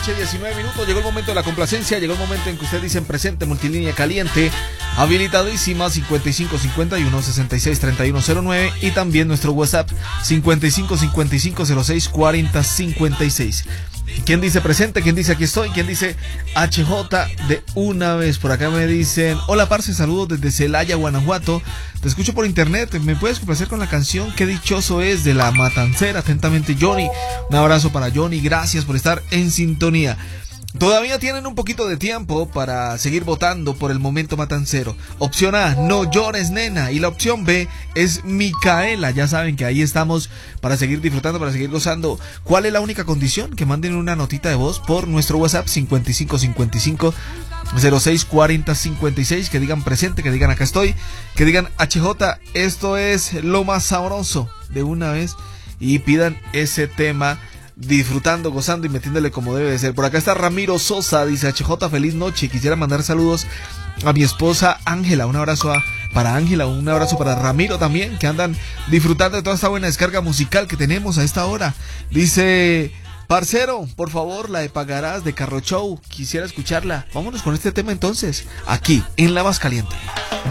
noche, 19 minutos. Llegó el momento de la complacencia. Llegó el momento en que usted dice en presente, multilínea caliente, habilitadísima, 5551-663109. Y también nuestro WhatsApp, 5555064056. ¿Quién dice presente? ¿Quién dice aquí estoy? ¿Quién dice HJ de una vez? Por acá me dicen: hola parce, saludos desde Celaya, Guanajuato. Te escucho por internet. ¿Me puedes complacer con la canción Qué dichoso es de La Matancera? Atentamente, Johnny. Un abrazo para Johnny. Gracias por estar en sintonía. Todavía tienen un poquito de tiempo para seguir votando por el momento matancero. Opción A, No llores, nena. Y la opción B es Micaela. Ya saben que ahí estamos para seguir disfrutando, para seguir gozando. ¿Cuál es la única condición? Que manden una notita de voz por nuestro WhatsApp 5555-064056. Que digan presente, que digan acá estoy, que digan HJ, esto es lo más sabroso de una vez. Y pidan ese tema disfrutando, gozando y metiéndole como debe de ser. Por acá está Ramiro Sosa, dice: HJ, feliz noche, quisiera mandar saludos a mi esposa Ángela. Un abrazo para Ángela, un abrazo para Ramiro también, que andan disfrutando de toda esta buena descarga musical que tenemos a esta hora. Dice: parcero, por favor, la de Pagarás de Carro Show, quisiera escucharla. Vámonos con este tema entonces, aquí en La Más Caliente.